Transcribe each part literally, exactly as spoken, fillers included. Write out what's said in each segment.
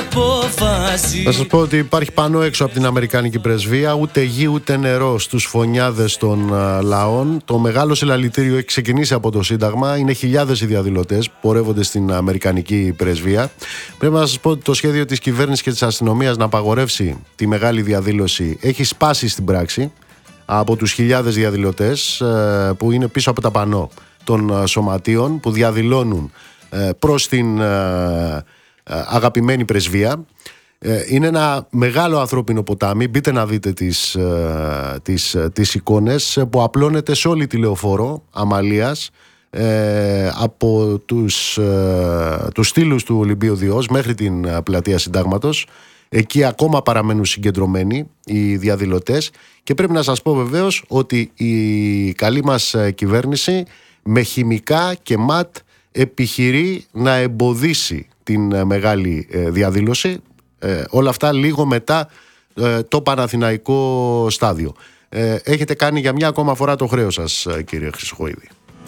απόφαση. Θα σας πω ότι υπάρχει πάνω έξω από την Αμερικάνικη πρεσβεία ούτε γη ούτε νερό στους φωνιάδες των α, λαών. Το μεγάλο συλλαλητήριο έχει ξεκινήσει από το Σύνταγμα. Είναι χιλιάδες οι διαδηλωτές που πορεύονται στην Αμερικανική πρεσβεία. Πρέπει να σας πω ότι το σχέδιο της κυβέρνησης και της αστυνομίας να απαγορεύσει τη μεγάλη διαδήλωση έχει σπάσει στην πράξη από τους χιλιάδες διαδηλωτές ε, που είναι πίσω από τα πανό των ε, σωματείων που διαδηλώνουν ε, προς την ε, αγαπημένη πρεσβεία. Είναι ένα μεγάλο ανθρώπινο ποτάμι. Μπείτε να δείτε τις, τις, τις εικόνες που απλώνεται σε όλη τη λεωφόρο Αμαλίας ε, από τους, ε, τους στήλους του Ολυμπίου Διός μέχρι την πλατεία Συντάγματος. Εκεί ακόμα παραμένουν συγκεντρωμένοι οι διαδηλωτές και πρέπει να σας πω βεβαίως ότι η καλή μας κυβέρνηση με χημικά και ματ επιχειρεί να εμποδίσει την μεγάλη διαδήλωση, ε, όλα αυτά λίγο μετά ε, το Παναθηναϊκό στάδιο. Ε, έχετε κάνει για μια ακόμα φορά το χρέος σας, κύριε Χρυσοχοΐδη.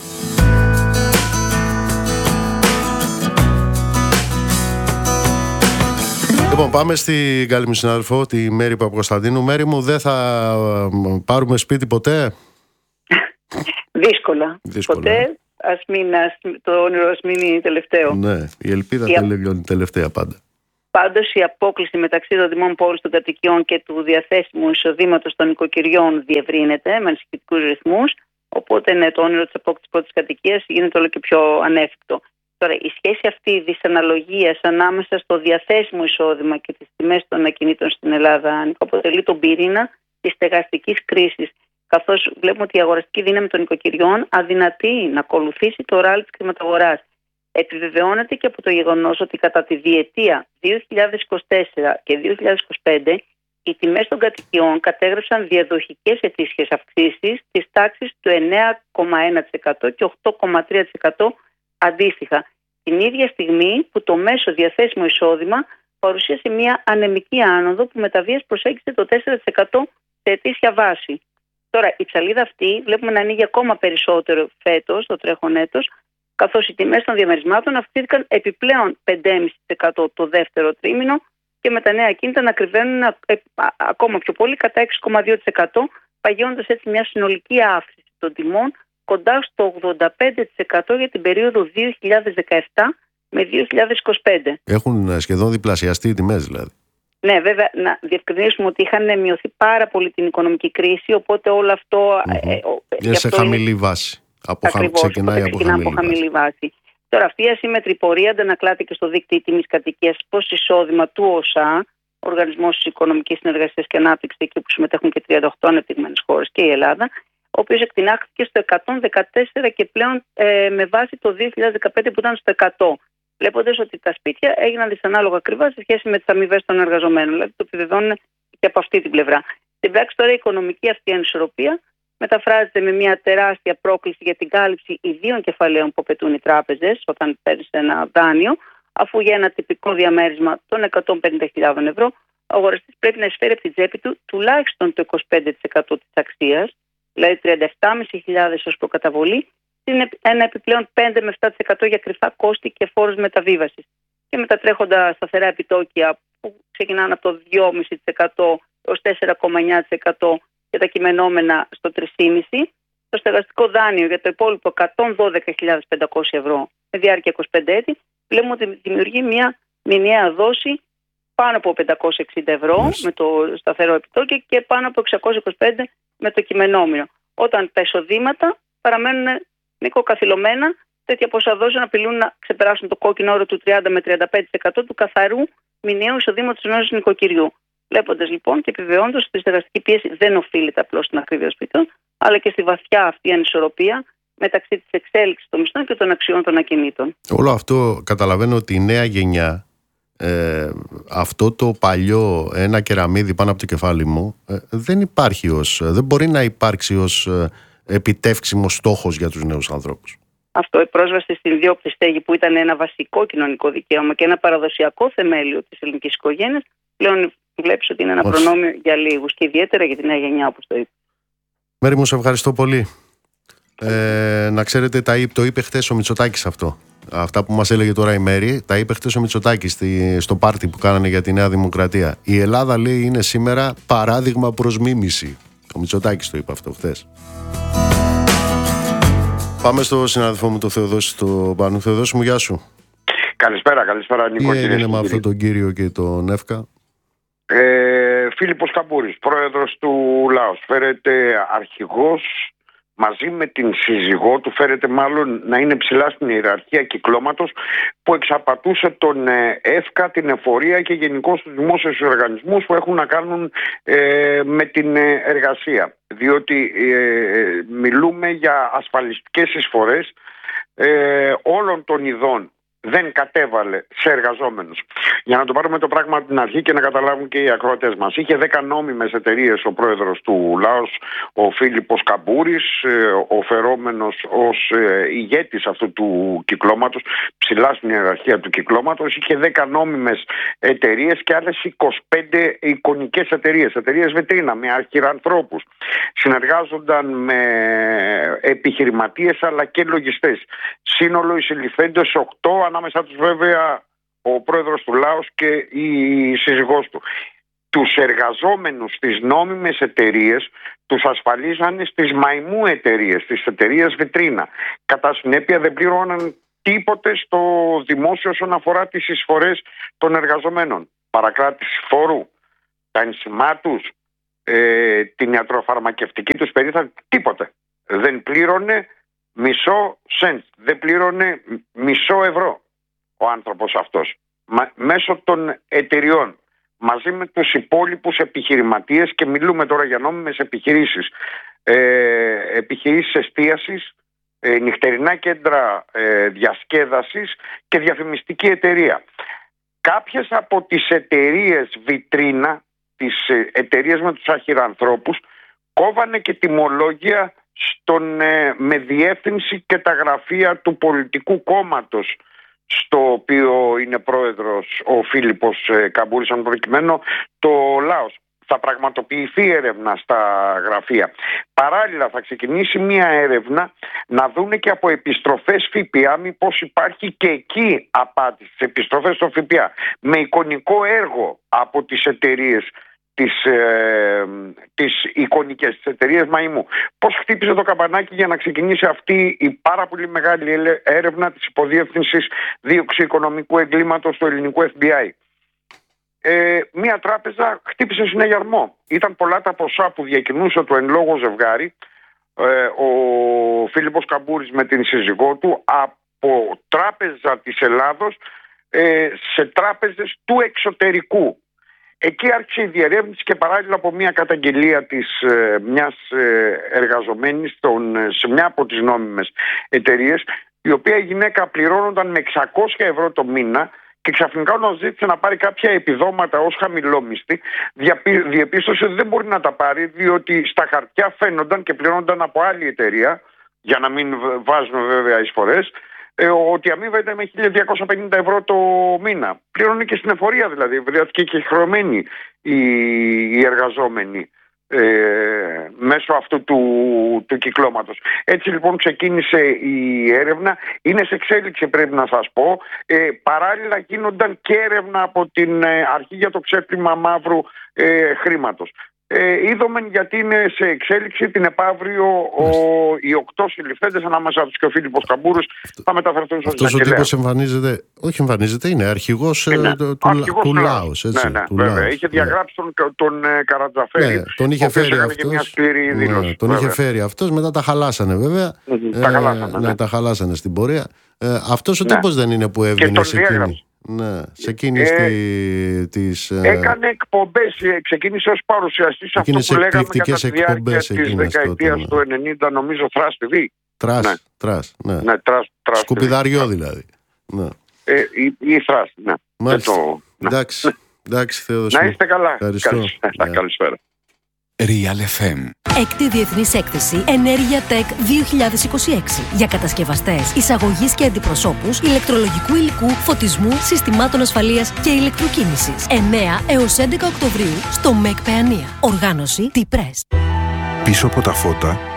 Λοιπόν, πάμε στην καλή μου συνάδελφο, τη Μέρη Παπακοσταντίνου. Μέρη μου, δεν θα πάρουμε σπίτι ποτέ? Δύσκολα. Δύσκολα. Ποτέ. Ας μην, ας, το όνειρο ας μείνει τελευταίο. Ναι, η ελπίδα η... τελειώνει τελευταία πάντα. Πάντως η απόκλιση μεταξύ των δημών πόλης των κατοικιών και του διαθέσιμου εισοδήματος των νοικοκυριών διευρύνεται με ανησυχητικούς ρυθμούς. Οπότε ναι, το όνειρο της απόκτησης πρώτης κατοικίας γίνεται όλο και πιο ανέφικτο. Τώρα, η σχέση αυτή δυσαναλογίας ανάμεσα στο διαθέσιμο εισόδημα και τις τιμές των ακινήτων στην Ελλάδα αποτελεί τον πυρήνα της στεγαστικής κρίσης. Καθώς βλέπουμε ότι η αγοραστική δύναμη των νοικοκυριών αδυνατεί να ακολουθήσει το ράλι της χρηματαγοράς. Επιβεβαιώνεται και από το γεγονός ότι κατά τη διετία δύο χιλιάδες είκοσι τέσσερα και δύο χιλιάδες είκοσι πέντε οι τιμές των κατοικιών κατέγραψαν διαδοχικές ετήσιες αυξήσεις της τάξης του εννέα κόμμα ένα τοις εκατό και οκτώ κόμμα τρία τοις εκατό αντίστοιχα. Την ίδια στιγμή που το μέσο διαθέσιμο εισόδημα παρουσίασε μια ανεμική άνοδο που με τα βίας προσέγγισε το τέσσερα τοις εκατό σε ετήσια βάση. Τώρα, η ψαλίδα αυτή βλέπουμε να ανοίγει ακόμα περισσότερο φέτος, το τρέχον έτος, καθώς οι τιμές των διαμερισμάτων αυξήθηκαν επιπλέον πέντε κόμμα πέντε τοις εκατό το δεύτερο τρίμηνο και με τα νέα κίνητα να κρυβαίνουν ακόμα πιο πολύ κατά έξι κόμμα δύο τοις εκατό, παγιώνοντας έτσι μια συνολική αύξηση των τιμών κοντά στο ογδόντα πέντε τοις εκατό για την περίοδο δύο χιλιάδες δεκαεπτά με δύο χιλιάδες είκοσι πέντε. Έχουν σχεδόν διπλασιαστεί οι τιμές δηλαδή. Ναι, βέβαια, να διευκρινίσουμε ότι είχαν μειωθεί πάρα πολύ την οικονομική κρίση, οπότε όλο αυτό... Mm-hmm. Ε, ε, σε χαμηλή είναι... βάση. Από Ακριβώς, ξεκινάει από χαμηλή, από χαμηλή βάση. βάση. Τώρα, αυτή η ασύμμετρη πορεία αντανακλάται και στο δίκτυο τιμής κατοικίας προς εισόδημα του ΟΣΑ, Οργανισμός Οικονομικής Συνεργασίας και Ανάπτυξης, εκεί που συμμετέχουν και τριάντα οκτώ ανεπτυγμένες χώρες και η Ελλάδα, ο οποίος εκτινάχθηκε στο εκατόν δεκατέσσερα και πλέον ε, με βάση το δύο χιλιάδες δεκαπέντε που ήταν στο εκατό. Βλέποντας ότι τα σπίτια έγιναν δυσανάλογα ακριβά σε σχέση με τις αμοιβές των εργαζομένων. Δηλαδή το επιβεβαιώνουν και από αυτή την πλευρά. Στην πράξη τώρα η οικονομική αυτή ανισορροπία μεταφράζεται με μια τεράστια πρόκληση για την κάλυψη ιδίων κεφαλαίων που απαιτούν οι τράπεζες όταν παίρνεις ένα δάνειο, αφού για ένα τυπικό διαμέρισμα των εκατόν πενήντα χιλιάδες ευρώ ο αγοραστής πρέπει να εισφέρει από την τσέπη του τουλάχιστον το είκοσι πέντε τοις εκατό της αξίας, δηλαδή τριάντα επτά χιλιάδες πεντακόσιες ως προκαταβολή, είναι ένα επιπλέον πέντε με επτά τοις εκατό για κρυφά κόστη και φόρους μεταβίβασης. Και με τα τρέχοντα σταθερά επιτόκια που ξεκινάνε από το δύο κόμμα πέντε τοις εκατό έως τέσσερα κόμμα εννιά τοις εκατό και τα κειμενόμενα στο τρία κόμμα πέντε τοις εκατό, το στεγαστικό δάνειο για το υπόλοιπο εκατόν δώδεκα χιλιάδες πεντακόσια ευρώ με διάρκεια είκοσι πέντε έτη, βλέπουμε ότι δημιουργεί μια μηνιαία δόση πάνω από πεντακόσια εξήντα ευρώ yes. με το σταθερό επιτόκιο και πάνω από εξακόσια είκοσι πέντε με το κειμενόμενο. Όταν τα εισοδήματα παραμένουν νοικοκαθυλωμένα, τέτοια ποσά δόσεις απειλούν να ξεπεράσουν το κόκκινο όρο του τριάντα με τριάντα πέντε τοις εκατό του καθαρού μηνιαίου εισοδήματος ενός νοικοκυριού. Βλέποντας λοιπόν και επιβεβαιώνοντας ότι η στεγαστική πίεση δεν οφείλεται απλώς στην ακρίβεια σπιτών, αλλά και στη βαθιά αυτή ανισορροπία μεταξύ της εξέλιξης των μισθών και των αξιών των ακινήτων. Όλο αυτό καταλαβαίνω ότι η νέα γενιά, ε, αυτό το παλιό ένα κεραμίδι πάνω από το κεφάλι μου, ε, δεν υπάρχει ως, δεν μπορεί να υπάρξει ως ε, επιτεύξιμος στόχος για τους νέους ανθρώπους. Αυτό, η πρόσβαση στην ιδιόκτητη στέγη που ήταν ένα βασικό κοινωνικό δικαίωμα και ένα παραδοσιακό θεμέλιο της ελληνικής οικογένειας, πλέον βλέπεις ότι είναι ένα Όχι. προνόμιο για λίγους και ιδιαίτερα για τη νέα γενιά, όπως το είπα. Μέρη μου, σε ευχαριστώ πολύ. Ε, να ξέρετε, τα, το είπε χτες ο Μητσοτάκης αυτό. Αυτά που μας έλεγε τώρα η Μέρη, τα είπε χτες ο Μητσοτάκης στη, στο πάρτι που κάνανε για τη Νέα Δημοκρατία. Η Ελλάδα, λέει, είναι σήμερα παράδειγμα προς μίμηση. Ο Μητσοτάκης το είπε αυτό χτες. Πάμε στο συνάδελφό μου, το Θεοδόση, στο Πάνου. Θεοδόση μου, γεια σου. Καλησπέρα, καλησπέρα Νίκο. Τι έγινε με αυτόν τον κύριο και τον Εύκα? Ε, Φίλιππος Καμπούρης, πρόεδρος του ΛΑΟΣ, φέρεται αρχηγός μαζί με την σύζυγό του, φέρεται μάλλον να είναι ψηλά στην ιεραρχία κυκλώματος που εξαπατούσε τον ΕΦΚΑ, την εφορία και γενικώς τους δημόσιους οργανισμούς που έχουν να κάνουν ε, με την εργασία. Διότι ε, μιλούμε για ασφαλιστικές εισφορές ε, όλων των ειδών. Δεν κατέβαλε σε εργαζόμενους. Για να το πάρουμε το πράγμα από την αρχή και να καταλάβουν και οι ακροατές μας. Είχε δέκα νόμιμες εταιρείες ο πρόεδρος του ΛΑΟΣ, ο Φίλιππος Καμπούρης, ο φερόμενος ως ηγέτης αυτού του κυκλώματος, ψηλά στην ιεραρχία του κυκλώματος. Είχε δέκα νόμιμες εταιρείες και άλλες είκοσι πέντε εικονικές εταιρείες, εταιρείες βετρίνα, με αρχιρανθρώπους. Συνεργάζονταν με επιχειρηματίες αλλά και λογιστές. Σύνολο οι συλληφθέντες οκτώ, ανάμεσα τους βέβαια ο πρόεδρος του ΛΑΟΣ και η σύζυγός του. Τους εργαζόμενους στις νόμιμες εταιρείες τους ασφαλίζανε στις μαϊμού εταιρείες, στις εταιρείες βιτρίνα. Κατά συνέπεια δεν πλήρωναν τίποτε στο δημόσιο όσον αφορά τις εισφορές των εργαζομένων. Παρακράτηση φόρου, τα ενσημά τους, ε, την ιατροφαρμακευτική τους περίθαλψη, τίποτε. Δεν πλήρωνε μισό σεντ, δεν πλήρωνε μισό ευρώ ο άνθρωπος αυτός. Μα, μέσω των εταιριών, μαζί με τους υπόλοιπους επιχειρηματίες, και μιλούμε τώρα για νόμιμες επιχειρήσεις, ε, επιχειρήσεις εστίασης, ε, νυχτερινά κέντρα ε, διασκέδασης και διαφημιστική εταιρεία. Κάποιες από τις εταιρείες βιτρίνα, τις εταιρείες με τους αχυρανθρώπους, κόβανε και τιμολόγια στον, ε, με διεύθυνση και τα γραφεία του πολιτικού κόμματος στο οποίο είναι πρόεδρος ο Φίλιππος ε, Καμπούρης, αν προκειμένου το ΛΑΟΣ. Θα πραγματοποιηθεί έρευνα στα γραφεία. Παράλληλα θα ξεκινήσει μια έρευνα να δούνε και από επιστροφές ΦΠΑ μήπως υπάρχει και εκεί απάτη στις επιστροφές στο ΦΠΑ με εικονικό έργο από τις εταιρείες τις, ε, τις εικονικές, τις εταιρείες μαϊμού. Πώς χτύπησε το καμπανάκι για να ξεκινήσει αυτή η πάρα πολύ μεγάλη έρευνα της υποδιεύθυνσης δίωξη οικονομικού εγκλήματος του ελληνικού εφ μπι άι. Ε, μία τράπεζα χτύπησε συναγερμό. Ήταν πολλά τα ποσά που διακινούσε το εν λόγω ζευγάρι, ε, ο Φίλιππος Καμπούρης με την σύζυγό του, από τράπεζα της Ελλάδος ε, σε τράπεζες του εξωτερικού. Εκεί άρχισε η διερεύνηση και παράλληλα από μια καταγγελία της ε, μιας ε, εργαζομένης στον, σε μια από τις νόμιμες εταιρείες, η οποία η γυναίκα πληρώνονταν με εξακόσια ευρώ το μήνα και ξαφνικά όταν ζήτησε να πάρει κάποια επιδόματα ως χαμηλόμιστη, διαπίστωσε ότι δεν μπορεί να τα πάρει, διότι στα χαρτιά φαίνονταν και πληρώνονταν από άλλη εταιρεία, για να μην βάζουμε βέβαια εισφορές, ε, ότι αμείβεται με χίλια διακόσια πενήντα ευρώ το μήνα. Πληρώνει και στην εφορία δηλαδή, βρέθηκε και χρεωμένοι οι, οι εργαζόμενοι ε, μέσω αυτού του, του κυκλώματος. Έτσι λοιπόν ξεκίνησε η έρευνα, είναι σε εξέλιξη πρέπει να σας πω. Ε, παράλληλα γίνονταν και έρευνα από την αρχή για το ξέπλυμα μαύρου ε, χρήματος. Ε, είδομεν γιατί είναι σε εξέλιξη την επαύριο ο, οι οκτώ συλληφθέντες, ανάμεσα τους και ο Φίλιππος Καμπούρης, θα μεταφερθούν στον Αυτός ο τύπος εμφανίζεται, όχι εμφανίζεται, είναι αρχηγός ε, είναι, του, αρχηγός του ΛΑΟΣ. Έτσι, ναι, ναι, του βέβαια. Λάος, είχε διαγράψει ναι. τον, τον ε, Καρατζαφέρη, ναι, τον είχε φέρει αυτός, μια σκληρή δήλωση, ναι, τον είχε φέρει αυτός, μετά τα χαλάσανε βέβαια. Mm-hmm, ε, τα χαλάσανε, ναι. ναι, τα χαλάσανε στην πορεία. Ε, αυτός ο ναι. τύπος δεν είναι που έβγαινε σε εκείνη. Ναι, σε εκείνη ε, της... Έκανε εκπομπές, ξεκίνησε ως παρουσιαστής αυτό που λέγαμε κατά τη διάρκεια της δεκαετίας ναι. του ενενήντα, νομίζω, Θρας τι βι. Τρας, ναι. Τρας, ναι. ναι τρας, τρας Σκουπιδαριό δηλαδή. Ναι. Ε, η, η Θρας, ναι. Το, εντάξει, ναι. εντάξει Θεόδος. Να είστε καλά. Ευχαριστώ. Καλησπέρα. Καλησπέρα. Real εφ εμ. Έκτη Διεθνής Έκθεση Ενέργεια Tech δύο χιλιάδες είκοσι έξι για κατασκευαστές, εισαγωγής και αντιπροσώπους ηλεκτρολογικού υλικού, φωτισμού, συστημάτων ασφαλείας και ηλεκτροκίνησης. εννέα έως έντεκα Οκτωβρίου στο ΜΕΚ Παιανία. Οργάνωση T-Press. Πίσω από τα φώτα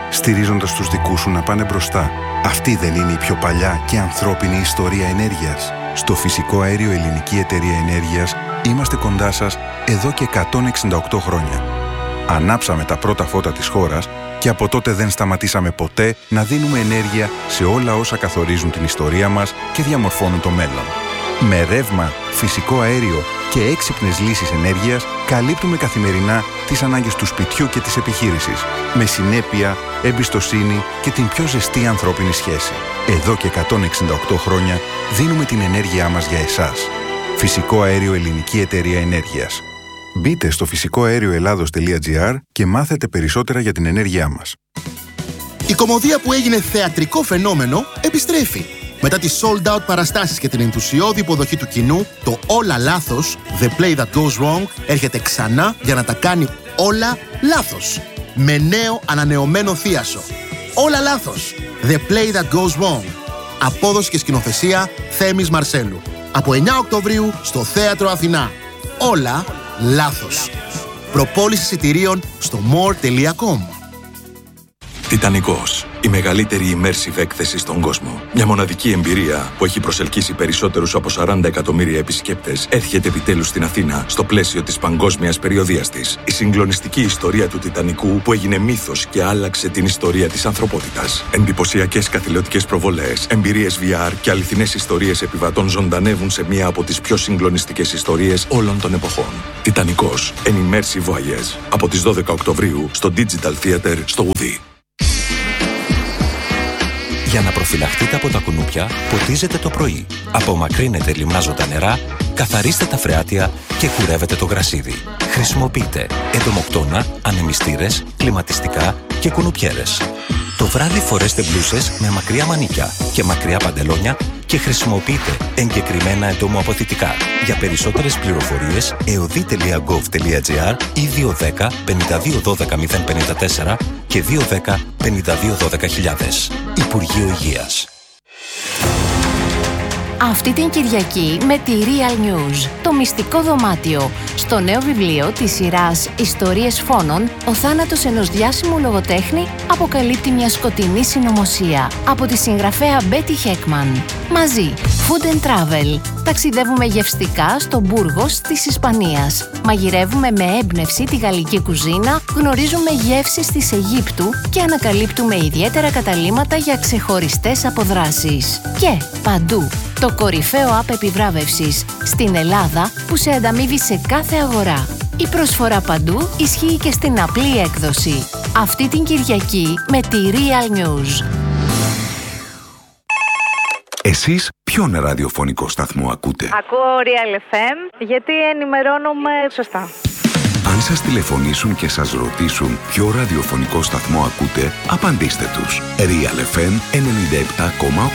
στηρίζοντας τους δικούς σου να πάνε μπροστά. Αυτή δεν είναι η πιο παλιά και ανθρώπινη ιστορία ενέργειας? Στο Φυσικό Αέριο Ελληνική Εταιρεία Ενέργειας είμαστε κοντά σας εδώ και εκατόν εξήντα οκτώ χρόνια. Ανάψαμε τα πρώτα φώτα της χώρας και από τότε δεν σταματήσαμε ποτέ να δίνουμε ενέργεια σε όλα όσα καθορίζουν την ιστορία μας και διαμορφώνουν το μέλλον. Με ρεύμα, φυσικό αέριο και έξυπνες λύσεις ενέργειας καλύπτουμε καθημερινά τις ανάγκες του σπιτιού και της επιχείρησης, με συνέπεια, εμπιστοσύνη και την πιο ζεστή ανθρώπινη σχέση. Εδώ και εκατόν εξήντα οκτώ χρόνια δίνουμε την ενέργειά μας για εσάς. Φυσικό Αέριο Ελληνική Εταιρεία Ενέργειας. Μπείτε στο φυσικό αέριο ελλάδος τελεία τζι άρ και μάθετε περισσότερα για την ενέργειά μας. Η κομμωδία που έγινε θεατρικό φαινόμενο επιστρέφει. Μετά τις sold out παραστάσεις και την ενθουσιώδη υποδοχή του κοινού, το Όλα Λάθος, The Play That Goes Wrong, έρχεται ξανά για να τα κάνει όλα λάθος. Με νέο ανανεωμένο θίασο. Όλα Λάθος, The Play That Goes Wrong. Απόδοση και σκηνοθεσία Θέμης Μαρσέλου. Από εννιά Οκτωβρίου στο Θέατρο Αθηνά. Όλα λάθος. Προπόληση εισιτηρίων στο more τελεία com. Τιτανικός. Η μεγαλύτερη immersive έκθεση στον κόσμο. Μια μοναδική εμπειρία που έχει προσελκύσει περισσότερους από σαράντα εκατομμύρια επισκέπτες έρχεται επιτέλους στην Αθήνα στο πλαίσιο της παγκόσμιας περιοδείας της. Η συγκλονιστική ιστορία του Τιτανικού που έγινε μύθος και άλλαξε την ιστορία της ανθρωπότητας. Εντυπωσιακές καθηλωτικές προβολές, εμπειρίες βι αρ και αληθινές ιστορίες επιβατών ζωντανεύουν σε μία από τις πιο συγκλονιστικές ιστορίες όλων των εποχών. Τιτανικός. An immersive voyage. Από τις δώδεκα Οκτωβρίου στο Digital Theater στο Ουδί. Για να προφυλαχτείτε από τα κουνούπια, ποτίζετε το πρωί. Απομακρύνετε λιμνάζοντα νερά, καθαρίστε τα φρεάτια και κουρεύετε το γρασίδι. Χρησιμοποιείτε εντομοκτώνα, ανεμιστήρες, κλιματιστικά και κουνουπιέρες. Το βράδυ φορέστε μπλούσες με μακριά μανίκια και μακριά παντελόνια και χρησιμοποιείτε εγκεκριμένα εντομοαποθητικά. Για περισσότερες πληροφορίες, εωδή τελεία γκοβ τελεία τζι άρ ή δύο ένα μηδέν πέντε δύο ένα δύο μηδέν πέντε τέσσερα και δύο ένα μηδέν πέντε δύο ένα μηδέν χιλιάδες. Υπουργείο Υγείας. Αυτή την Κυριακή με τη Real News, το μυστικό δωμάτιο. Στο νέο βιβλίο της σειράς «Ιστορίες φόνων», ο θάνατος ενός διάσημου λογοτέχνη αποκαλύπτει μια σκοτεινή συνωμοσία. Από τη συγγραφέα Μπέτι Χέκμαν. Μαζί, Food and Travel. Ταξιδεύουμε γευστικά στο Μπούργος της Ισπανίας. Μαγειρεύουμε με έμπνευση τη γαλλική κουζίνα, γνωρίζουμε γεύσεις της Αιγύπτου και ανακαλύπτουμε ιδιαίτερα καταλύματα για ξεχωριστές αποδράσεις. Και παντού, το κορυφαίο app επιβράβευσης στην Ελλάδα που σε ανταμείβει σε κάθε αγορά. Η προσφορά παντού ισχύει και στην απλή έκδοση. Αυτή την Κυριακή με τη Real News. Εσείς ποιον ραδιοφωνικό σταθμό ακούτε? Ακούω Real εφ εμ γιατί ενημερώνομαι σωστά. Αν σας τηλεφωνήσουν και σας ρωτήσουν ποιο ραδιοφωνικό σταθμό ακούτε, απαντήστε τους. Real εφ εμ ενενήντα επτά κόμμα οκτώ.